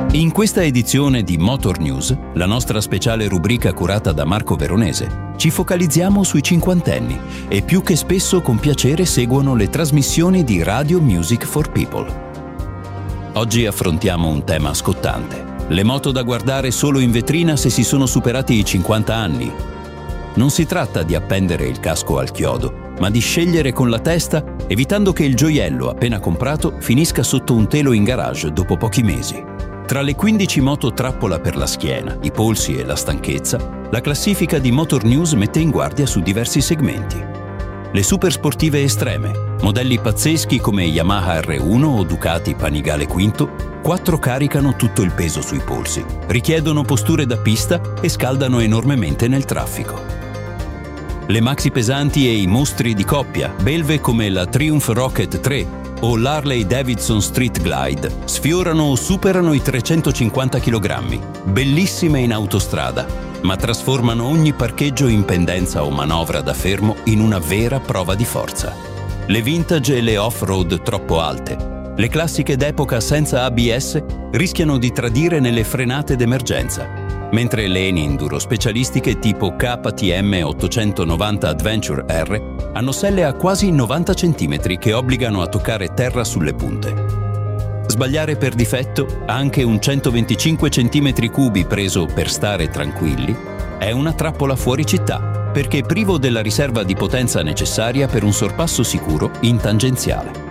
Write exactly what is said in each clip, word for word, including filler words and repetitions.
In questa edizione di Motor News, la nostra speciale rubrica curata da Marco Veronese, ci focalizziamo sui cinquantenni e più che spesso con piacere seguono le trasmissioni di Radio Music for People. Oggi affrontiamo un tema scottante: le moto da guardare solo in vetrina se si sono superati i cinquanta anni. Non si tratta di appendere il casco al chiodo, ma di scegliere con la testa, evitando che il gioiello appena comprato finisca sotto un telo in garage dopo pochi mesi. Tra le quindici moto trappola per la schiena, i polsi e la stanchezza, la classifica di Motor News mette in guardia su diversi segmenti. Le super sportive estreme, modelli pazzeschi come Yamaha R uno o Ducati Panigale V, quattro caricano tutto il peso sui polsi, richiedono posture da pista e scaldano enormemente nel traffico. Le maxi pesanti e i mostri di coppia, belve come la Triumph Rocket tre o l'Harley Davidson Street Glide, sfiorano o superano i trecentocinquanta chilogrammi, bellissime in autostrada, ma trasformano ogni parcheggio in pendenza o manovra da fermo in una vera prova di forza. Le vintage e le off-road troppo alte, le classiche d'epoca senza A B S rischiano di tradire nelle frenate d'emergenza, mentre le enduro specialistiche tipo K T M ottocentonovanta Adventure R hanno selle a quasi novanta centimetri che obbligano a toccare terra sulle punte. Sbagliare per difetto, anche un centoventicinque centimetri cubi preso per stare tranquilli, è una trappola fuori città, perché privo della riserva di potenza necessaria per un sorpasso sicuro in tangenziale.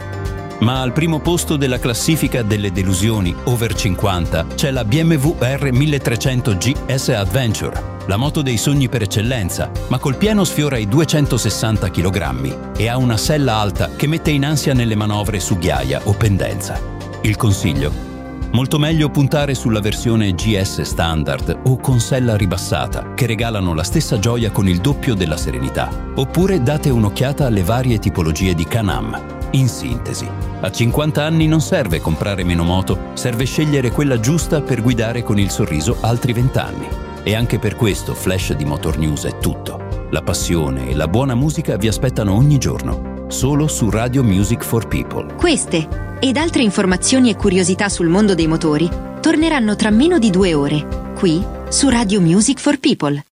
Ma al primo posto della classifica delle delusioni over cinquanta c'è la B M W R milletrecento G S Adventure, la moto dei sogni per eccellenza, ma col pieno sfiora i duecentosessanta chilogrammi e ha una sella alta che mette in ansia nelle manovre su ghiaia o pendenza. Il consiglio? Molto meglio puntare sulla versione G S standard o con sella ribassata, che regalano la stessa gioia con il doppio della serenità. Oppure date un'occhiata alle varie tipologie di Can-Am. In sintesi, a cinquanta anni non serve comprare meno moto, serve scegliere quella giusta per guidare con il sorriso altri venti anni. E anche per questo Flash di Motor News è tutto. La passione e la buona musica vi aspettano ogni giorno, solo su Radio Music for People. Queste ed altre informazioni e curiosità sul mondo dei motori torneranno tra meno di due ore, qui su Radio Music for People.